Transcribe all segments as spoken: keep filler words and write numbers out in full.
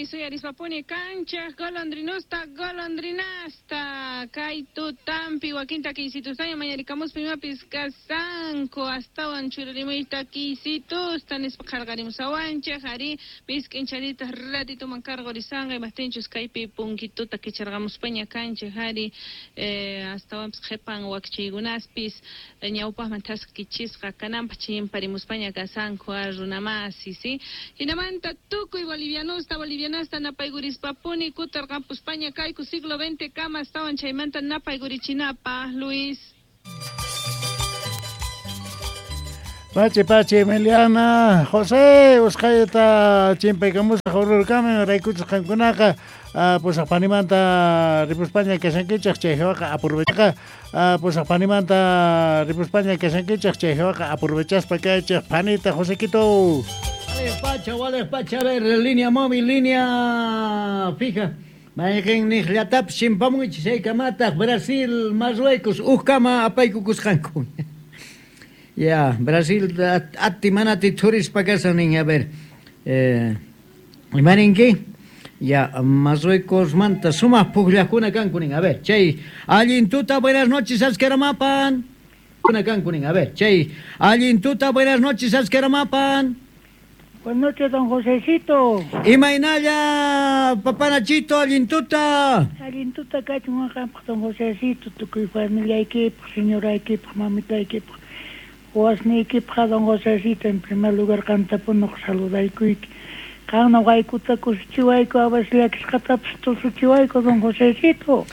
Puni, soy Arispapuni, canchas, golondrinosta, golondrinasta, Kaitu, Tampi, Huaquinta, Quisitustaña, Mañaricamus, Prima, Piscasanco, hasta Anchurimita, Quisitustan, Espacargarim, Sawancha, Jari, Pisquincharitas, Ratito, Mancargo, Rizanga, y Mastinchus, Caipi, Punkituta, que chargamos Peña, cancha, Jari, hasta Wamps, Jepan, Huachigunaspis, Ñaupas, Mantas, Quichisca, Canampa, Chim, Parimus, Peña, Casanco, Arunamasi, sí, y Namanta, Tuco y Boliviano, está Bolivianasta, Napaiguris Papuni, Cutar Campus España, Caico, siglo veinte, Cama, estaban Chaimanta, Napaigurichinapa, Luis. Pachi, Pachi, Emiliana, José, Uskayata, Chimpaicamusa, Jorur Kamen, Raikuchus, Cancunaca, pues a Panimanta, Ripu España, que se enquichas, Chejoaca, aprovecha, pues a Panimanta, Ripu España, que se enquichas, Chejoaca, aprovechas para que eches panita, Josequito. Vale, despacha, vale, despacha, a ver, línea móvil, línea fija. Mañana ni la tap sin pamuch, se camata, Brasil, Marruecos, Ucama, Apaicucuscanco. Ya, Brasil, Atimanati, Turis, Pagasanin, a ver. Eh, Marinki, ya, Marruecos, Manta, Suma, Pugliacuna, Cancunin, a ver, Che, Alintuta, buenas noches, Ascaramapan. Una Cancunin, a ver, Che, Alintuta, buenas noches, Ascaramapan. Buenas noches, don Josecito. Y Mainaya, papá Nachito, Alintuta. Alintuta, Cachumacam, don Josecito, tu familia equipo, señora equipo, mamita equipo. Huasni equipo, don Josecito, en primer lugar, canta por no saludar y cuic. Cana guaycuta, cusichihuayco, a ver si le excataps tu suchihuayco, don Josecito.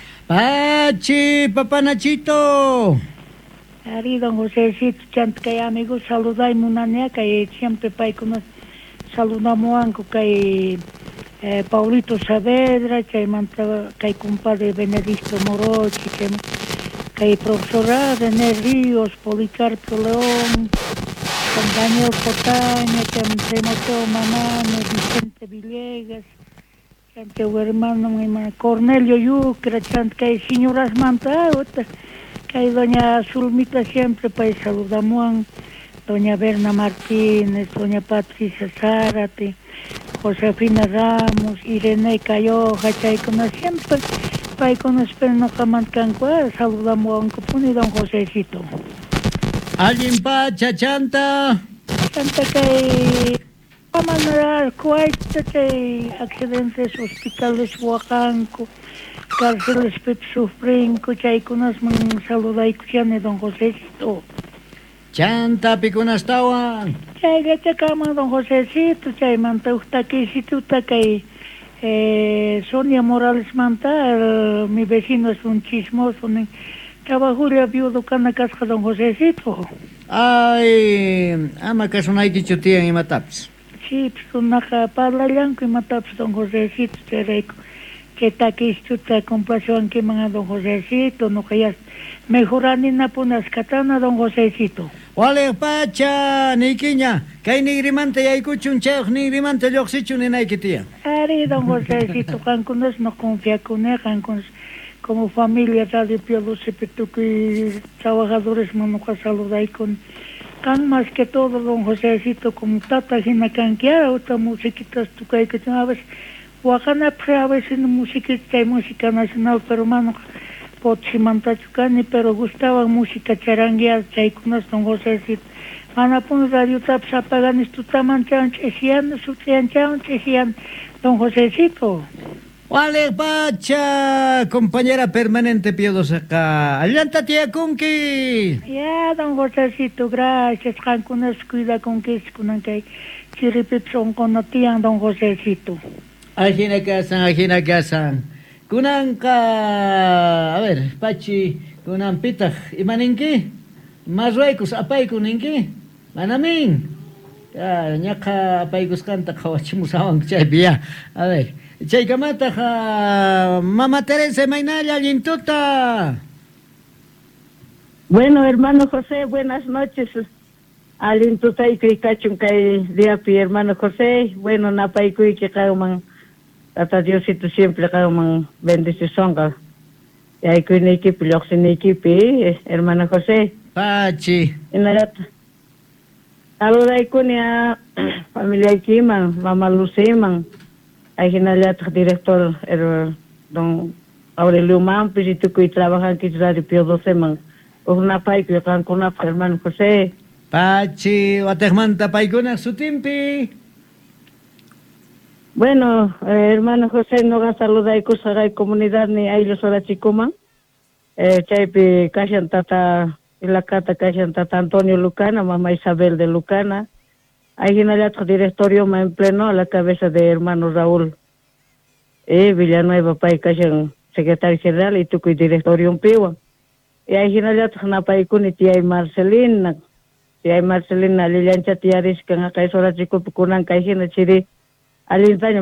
Pachi, papá Nachito. Ari, don Josecito, chant que amigos, saludar y munanea, que siempre paiconos. Saludamos a que eh, Paulito Saavedra, que manta, que compadre Benedicto Morochi, que que profesora René Ríos, Policarpio León, con Daniel Fotaña, que me notó Manano, Vicente Villegas, que hermano mi hermano Cornelio Yucra, que señoras manta, que doña Zulmita siempre para saludamos a doña Berna Martínez, doña Patricia Zárate, Josefina Ramos, Irene Cayoja, Chaicona, siempre, Paicona, espero no Camancancua, saludamos a un copón y don Josecito. ¿Alguien pa, chachanta? Chanta que, vamos a dar cuenta que accidentes hospitales Huacanco, cárceles Pepsufrinco, Chaicona, saluda y cuchane don Josecito. Chanta, Picunastawan. Chay, que cama, don Josecito, chay, manta, usted que si tú está que eh, Sonia Morales manta, el, mi vecino es un chismoso, ni trabajo le viudo cana casca, don Josecito. Ay, ama que son ahí dicho tía y mataps. Sí, pues una parla blanco y mataps, don Josecito, te reco. Que está aquí, tú te complación que man a don Josecito, no que ya mejorar ni na punas katana, don Josecito. Wale pacha, ni quiña, que hay nigrimante y hay cuchun chej, nigrimante yo xichu ni naikitia. Ari, don Josecito, cancunos no confía con él, cancunos como familia, Radio Pio Sepetuco y trabajadores manuca saludar con can más que todo, don Josecito, como tata gina canquear, otra musiquitas tu que que a veces Huacana a veces musiquita y música nacional, pero mano Pochimantachucani, pero gustaba música charanguear, chaycunas don Josecito. Mana pun radio taps apagan estutaman chan chesian, sutian chan chesian, don Josecito. Wale pacha, compañera permanente piodos acá. Allanta tía Kunki. Ya, don Josecito, gracias. Cancunas cuida con que es con que chiripipson con la tía don Josecito. Ajina casan, ajina casan. Kunanka, a ver, Pachi, kunan pitach, imaninki, Marruecos, apay kuninki, manamin. Ya, ñaka apaykus kanta kawachimusawan chay biya. A ver, chay kamata, Mama Teresa Mainalla, Lintuta. Bueno, hermano José, buenas noches. Alintuta y Krikachun kay diapi, hermano José. Bueno, napaykuy que kauman. Hasta Diosito siempre cada una bendición. Y hay que un equipo, lo que un equipo, hermano José. Pachi. En la gata. Saluda con la familia Kiman, mamá Luciman. Hay hinallataq director el don Aurelio Mampis y tukuy trabajan que Radio Pio doce man. Una paiku yakan kuna hermano José. Pachi, watekmanta paikuna sutimpi. Bueno, eh, hermano José, no ga saluda y kusagay comunidad ni ay los hora chikuman. Eh, chaypi kashan tata ilakata kashan tata Antonio Lucana, mamá Isabel de Lucana. Hay hinallataq directorio ma en pleno a la cabeza de hermano Raúl. Eh, Villanueva pay kashan secretario general y tukuy directorio piwa. Y hay hinallataq na paikuni tiyay Marcelina. Tiyay Marcelina lillancha tiyaris kan akay hora chiku pukunan kay hina chiri alintaño